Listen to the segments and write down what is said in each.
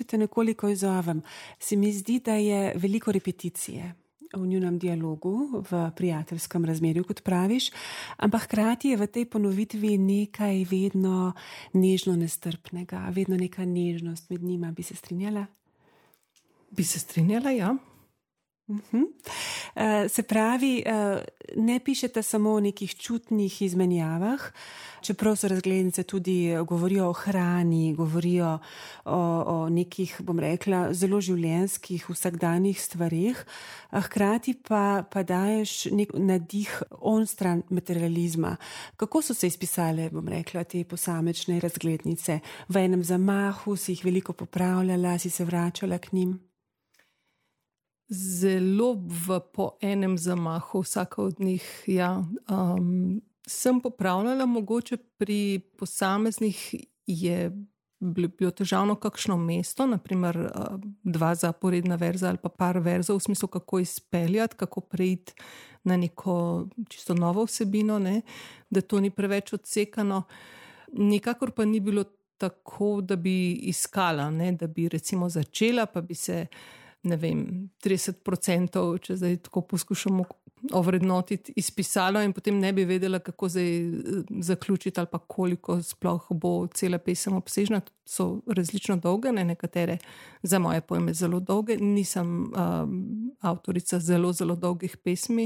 te nekoliko izzovem. Se mi zdi, da je veliko repeticije v njunem dialogu, v prijateljskem razmerju, kot praviš, ampak hkrati je v tej ponovitvi nekaj vedno nežno nestrpnega, vedno neka nežnost med njima. Bi se strinjala? Bi se strinjala, ja. Se pravi, ne pišete samo o nekih čutnih izmenjavah, čeprav so razglednice tudi govorijo o hrani, govorijo o nekih, bom rekla, zelo življenjskih, vsakdanjih stvarih, hkrati pa daješ nek nadih onstran materializma. Kako so se izpisale, bom rekla, te posamečne razglednice? V enem zamahu si jih veliko popravljala, si se vračala k njim? Zelo po enem zamahu, vsaka od njih, ja. Sem popravljala, mogoče pri posameznih je bilo težavno kakšno mesto, naprimer 2 zaporedna verza ali pa par verzov, v smislu, kako izpeljati, kako preiti na neko čisto novo vsebino, ne? Da to ni preveč odsekano. Nikakor pa ni bilo tako, da bi iskala, ne? Da bi recimo začela, pa bi se, ne vem, 30%, če zdaj tako poskušamo ovrednotiti, izpisalo in potem ne bi vedela, kako zdaj zaključiti ali pa koliko sploh bo cela pesem obsežna. So različno dolge, ne? Nekatere za moje pojme zelo dolge. Nisem avtorica zelo, zelo dolgih pesmi,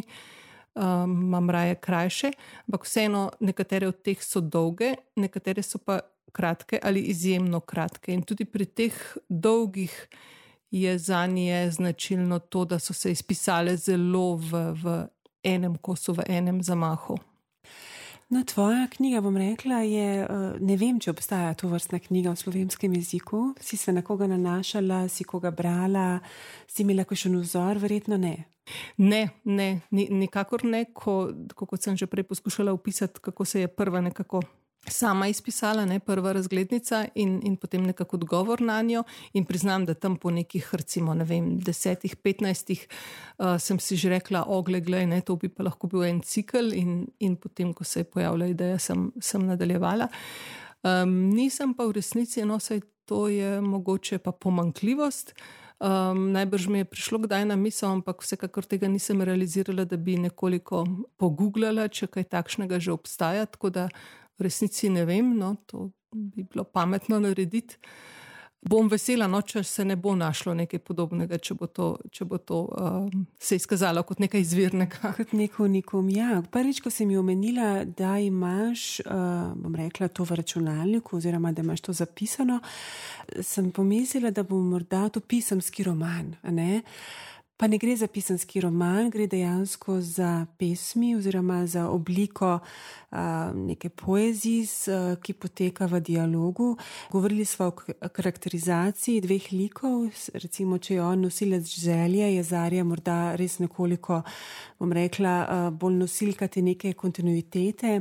imam raje krajše, ampak vseeno nekatere od teh so dolge, nekatere so pa kratke ali izjemno kratke. In tudi pri teh dolgih je zanje značilno to, da so se izpisale zelo v enem kosu, v enem zamahu. No, tvoja knjiga, bom rekla, je, ne vem, če obstaja tovrstna knjiga v slovenskem jeziku. Si se na koga nanašala, si koga brala, si imela kakšen vzor? Verjetno ne. Ne, nikakor ne, kot sem že prej poskušala opisati, kako se je prva nekako sama izpisala, ne, prva razglednica in potem nekako odgovor na njo, in priznam, da tam po nekih, recimo, ne vem, 10-15 sem si že rekla, glej, ne, to bi pa lahko bil en cikel, in potem, ko se je pojavila ideja, sem nadaljevala. Nisem pa v resnici, no, saj to je mogoče pa pomanjkljivost. Najbrž mi je prišlo kdaj na misel, ampak vsekakor tega nisem realizirala, da bi nekoliko pogooglala, če kaj takšnega že obstaja, tako da v resnici ne vem, no, to bi bilo pametno narediti. Bom vesela, no, če se ne bo našlo nekaj podobnega, če bo to se izkazalo kot nekaj izvirnega. Kot neko unikum, ja. Prvič, ko si mi omenila, da imaš, bom rekla, to v računalniku oziroma da imaš to zapisano, sem pomislila, da bo morda to pisemski roman, a ne? Pa ne gre za pisemski roman, gre dejansko za pesmi oziroma za obliko neke poezije, ki poteka v dialogu. Govorili smo o karakterizaciji 2 likov, recimo, če je on nosilec želje, je Zarja morda res nekoliko, bom rekla, bolj nosilka te neke kontinuitete.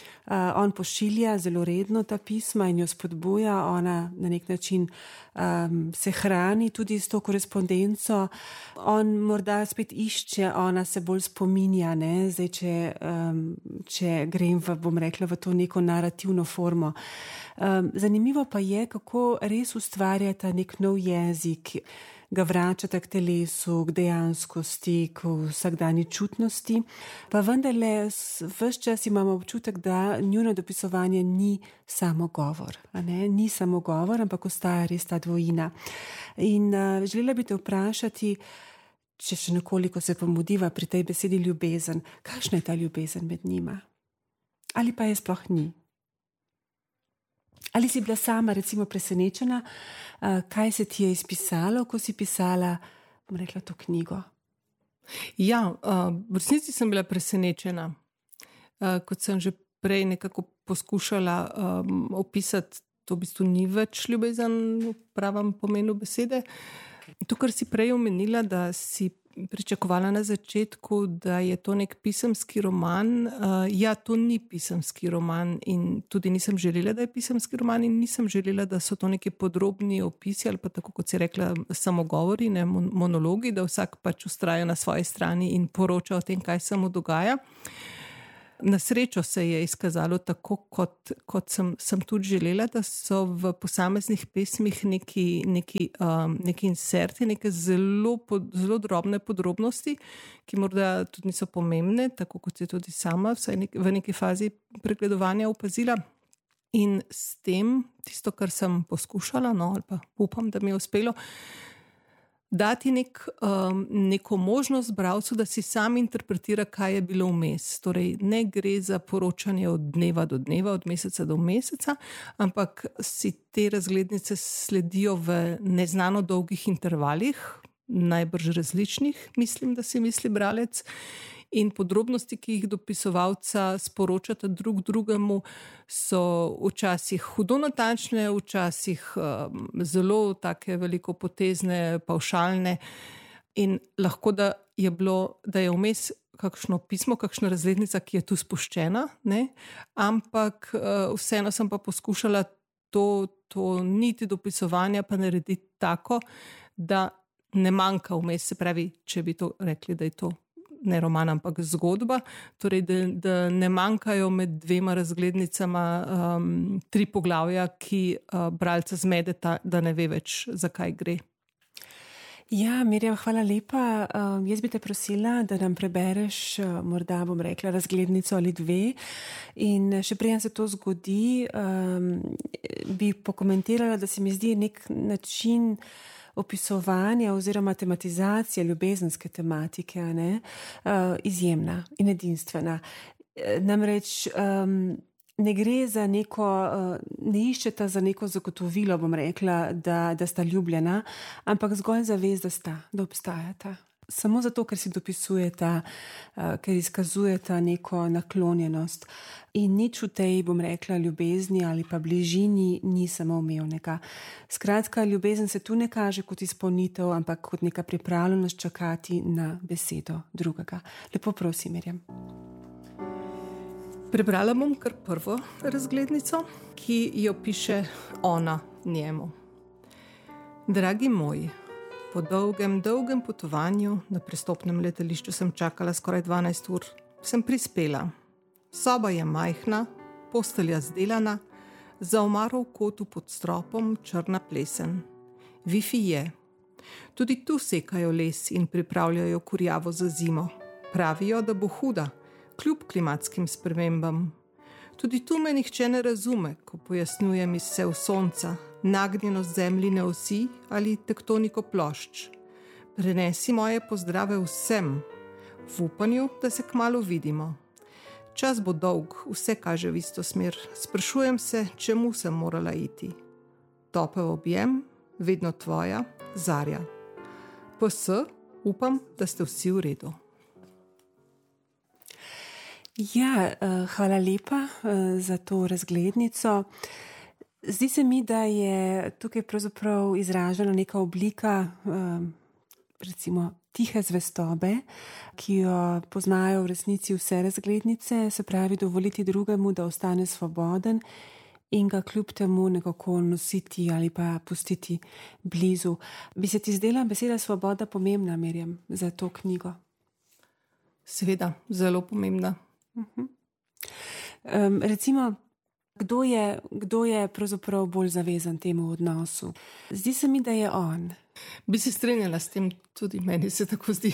On pošilja zelo redno ta pisma in jo spodbuja, ona na nek način se hrani tudi s to korespondenco. On morda spet išče, ona se bolj spominja, ne? Zdaj, če grem bom rekla, v to neko narativno formo. Zanimivo pa je, kako res ustvarjata nek nov jezik, ga vračata k telesu, k dejanskosti, k vsakdanji čutnosti. Pa vendarle ves čas imamo občutek, da njuno dopisovanje ni samo govor. Ni samo govor, ampak ostaja res ta dvojina. In želela bi te vprašati, če še nekoliko se pomudiva pri tej besedi ljubezen, kakšna je ta ljubezen med njima? Ali pa je sploh ni? Ali si bila sama, recimo, presenečena, kaj se ti je izpisalo, ko si pisala, bom rekla, to knjigo? Ja, v resnici sem bila presenečena. Kot sem že prej nekako poskušala opisati, to v bistvu ni več ljubezen v pravem pomenu besede. To, kar si prej omenila, da si pričakovala na začetku, da je to nek pisemski roman. Ja, to ni pisemski roman in tudi nisem želela, da je pisemski roman, in nisem želela, da so to neki podrobni opisi ali pa, tako kot si rekla, samogovori, ne, monologi, da vsak pač vztraja na svoji strani in poroča o tem, kaj se mu dogaja. Na srečo se je izkazalo tako, kot sem tudi želela, da so v posameznih pesmih neki inserti, neke zelo drobne podrobnosti, ki morda tudi niso pomembne, tako kot je tudi sama vsaj v neki fazi pregledovanja opazila. In s tem, tisto, kar sem poskušala, ali pa upam, da mi je uspelo, dati neko možnost bralcu, da si sam interpretira, kaj je bilo vmes. Torej, ne gre za poročanje od dneva do dneva, od meseca do meseca, ampak si te razglednice sledijo v neznano dolgih intervalih, najbrž različnih, mislim, da si misli bralec. In podrobnosti, ki jih dopisovalca sporočata drug drugemu, so včasih hudo natančne, včasih zelo take velikopotezne, pavšalne. In lahko, da je vmes kakšno pismo, kakšna razglednica, ki je tu spuščena, ne? Ampak vseeno sem pa poskušala to niti dopisovanja pa narediti tako, da ne manjka vmes, se pravi, če bi to rekli, da je to ne roman, ampak zgodba, torej da ne manjkajo med dvema razglednicama 3 poglavja, ki bralca zmedeta, da ne ve več, zakaj gre. Ja, Mirjam, hvala lepa. Jaz bi te prosila, da nam prebereš, morda bom rekla, razglednico ali 2. In še preden se to zgodi, bi pokomentirala, da se mi zdi nek način opisovanja oziroma tematizacije ljubezenske tematike izjemna in edinstvena. Namreč ne gre za neko, ne iščeta za neko zagotovilo, bom rekla, da sta ljubljena, ampak zgolj zavez, da obstajata. Samo zato, ker si dopisujeta, ker izkazujeta neko naklonjenost. In nič v tej, bom rekla, ljubezni ali pa bližini ni samoumevnega. Skratka, ljubezen se tu ne kaže kot izpolnitev, ampak kot neka pripravljenost čakati na besedo drugega. Lepo prosim, Mirjam. Prebrala bom kar prvo razglednico, ki jo piše ona njemu. Dragi moj, po dolgem potovanju na prestopnem letališču sem čakala skoraj 12 ur. Sem prispela. Soba je majhna, postelja zdelana, za omaro v kotu pod stropom črna plesen. Wi-Fi je. Tudi tu sekajo les in pripravljajo kurjavo za zimo. Pravijo, da bo huda, kljub klimatskim spremembam. Tudi tu me nihče ne razume, ko pojasnjujem izsev sonca, nagnjenost zemljine osi ali tektoniko plošč. Prenesi moje pozdrave vsem, v upanju, da se kmalu vidimo. Čas bo dolg, vse kaže v isto smer. Sprašujem se, čemu sem morala iti. Topel objem, vedno tvoja, Zarja. PS, upam, da ste vsi v redu. Ja, hvala lepa za to razglednico. Zdi se mi, da je tukaj pravzaprav izražena neka oblika, recimo tihe zvestobe, ki jo poznajo v resnici vse razglednice, se pravi dovoliti drugemu, da ostane svoboden in ga kljub temu nekako nositi ali pa pustiti blizu. Bi se ti zdela beseda svoboda pomembna, Mirjam, za to knjigo? Seveda, zelo pomembna. Recimo, kdo je pravzaprav bolj zavezan temu odnosu? Zdi se mi, da je on. Bi se strinjala s tem, tudi meni se tako zdi.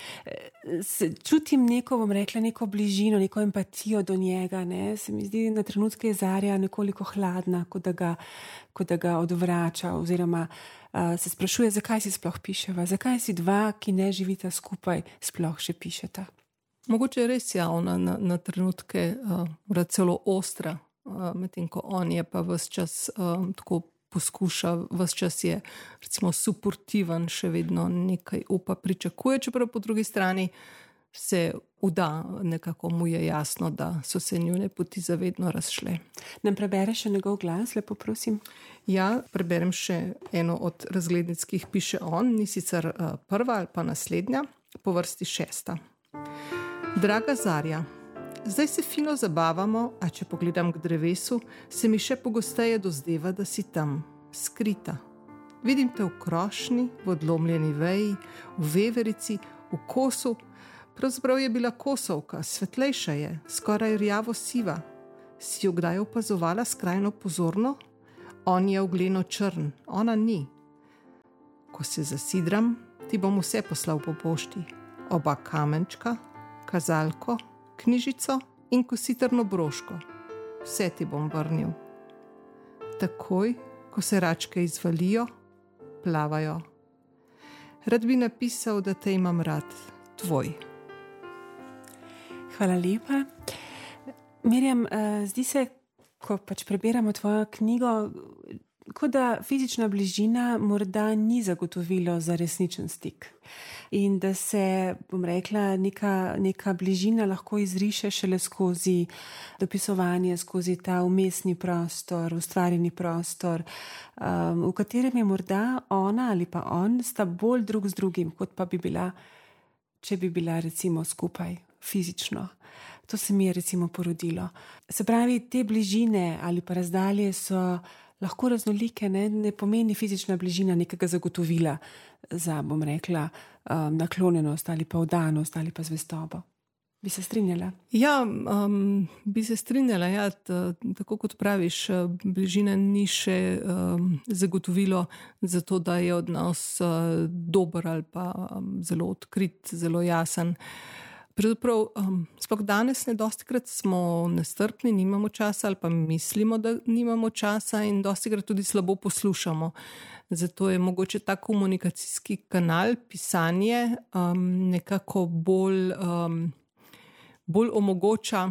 Čutim neko, bom rekla, neko bližino, neko empatijo do njega. Ne? Se mi zdi, na trenutke je Zarja nekoliko hladna, kot da ga odvrača oziroma se sprašuje, zakaj si sploh piševa, zakaj si 2, ki ne živita skupaj, sploh še pišeta. Mogoče je res javna na trenutke, celo ostra, medtem ko on je pa ves čas tako poskuša, ves čas je recimo suportiven, še vedno nekaj upa pričakuje, čeprav po drugi strani se uda, nekako mu je jasno, da so se njune poti zavedno razšle. Nam prebereš še njegov glas, lepo prosim? Ja, preberem še eno od razglednic, ki jih piše on, ni sicer prva ali pa naslednja, po vrsti 6. Draga Zarja, zdaj se fino zabavamo, a če pogledam k drevesu, se mi še pogosteje dozdeva, da si tam, skrita. Vidim te v krošnji, v odlomljeni veji, v veverici, v kosu, Pravzaprav je bila kosovka, svetlejša je, skoraj rjavo siva. Si jo kdaj opazovala skrajno pozorno? On je ogleno črn, ona ni. Ko se zasidram, ti bom vse poslal po pošti. Oba kamenčka, kazalko, knjižico in kositrno broško. Vse ti bom vrnil. Takoj, ko se račke izvalijo, plavajo. Rad bi napisal, da te imam rad, tvoj. Hvala lepa. Mirjam, zdi se, ko pač preberamo tvojo knjigo, kot da fizična bližina morda ni zagotovilo za resničen stik. In da se, bom rekla, neka bližina lahko izriše šele skozi dopisovanje, skozi ta vmesni prostor, ustvarjeni prostor, v katerem je morda ona ali pa on sta bolj drug z drugim, kot pa bi bila, če bi bila recimo skupaj fizično. To se mi je recimo porodilo. Se pravi, te bližine ali pa razdalje so lahko raznolike, ne pomeni fizična bližina nekega zagotovila za, bom rekla, naklonjenost ali pa vdanost ali pa zvestobo. Bi se strinjala? Ja, bi se strinjala. Ja, tako kot praviš, bližina ni še zagotovilo za to, da je odnos dober ali pa zelo odkrit, zelo jasen. Pravzaprav, sploh danes dostikrat smo nestrpni, nimamo časa ali pa mislimo, da nimamo časa in dostikrat tudi slabo poslušamo. Zato je mogoče ta komunikacijski kanal, pisanje, nekako bolj omogoča,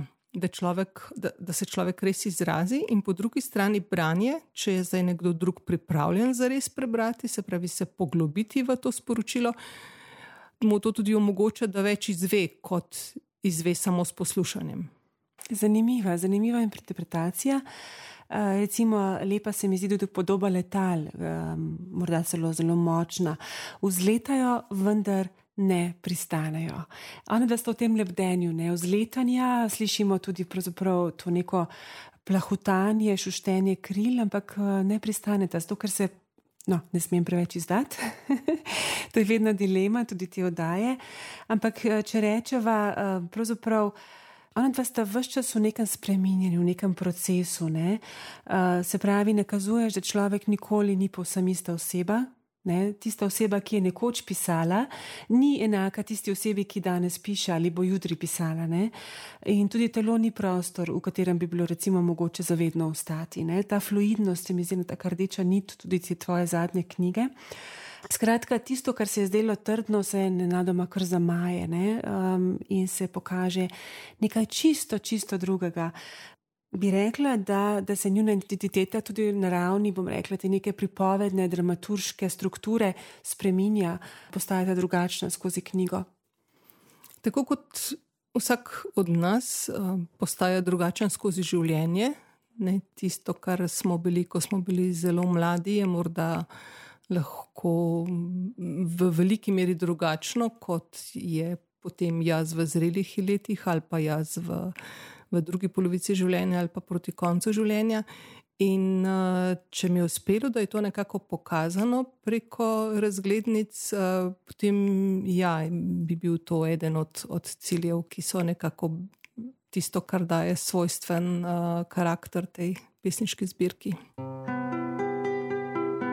da se človek res izrazi, in po drugi strani branje, če je zdaj nekdo drug pripravljen za res prebrati, se pravi se poglobiti v to sporočilo, mu to tudi omogoča, da več izve, kot izve samo s poslušanjem. Zanimiva interpretacija. Recimo, lepa se mi zdi tudi podoba letal, morda zelo močna. Vzletajo, vendar ne pristanejo. Ona da sta v tem lebdenju, ne vzletanja, slišimo tudi pravzaprav to neko plahutanje, šuštenje kril, ampak ne pristaneta, zato ker se ne smem preveč izdati. To je vedno dilema, tudi te oddaje. Ampak če rečeva, pravzaprav, ona dva sta ves čas v nekem spreminjanju, v nekem procesu. Ne? Se pravi, nakazuješ, da človek nikoli ni povsem ista oseba. Ne? Tista oseba, ki je nekoč pisala, ni enaka tisti osebi, ki danes piše ali bo jutri pisala. Ne? In tudi telo ni prostor, v katerem bi bilo recimo mogoče zavedno ostati. Ne? Ta fluidnost je mi zdi taka rdeča nit tudi te tvoje zadnje knjige. Skratka, tisto, kar se je zdelo trdno, se nenadoma kar zamaje, ne? In se pokaže nekaj čisto drugega. Bi rekla, da se njuna identiteta tudi na ravni, bom rekla, te neke pripovedne, dramaturške strukture spreminja, postajata drugačna skozi knjigo. Tako kot vsak od nas postaja drugačen skozi življenje. Ne? Tisto, kar smo bili, ko smo bili zelo mladi, je morda lahko v veliki meri drugačno, kot je potem jaz v zrelih letih ali pa jaz v drugi polovici življenja ali pa proti koncu življenja. In če mi je uspelo, da je to nekako pokazano preko razglednic, potem bi bil to eden od ciljev, ki so nekako tisto, kar daje svojstven karakter tej pesniški zbirki.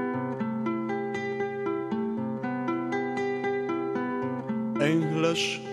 Ein glas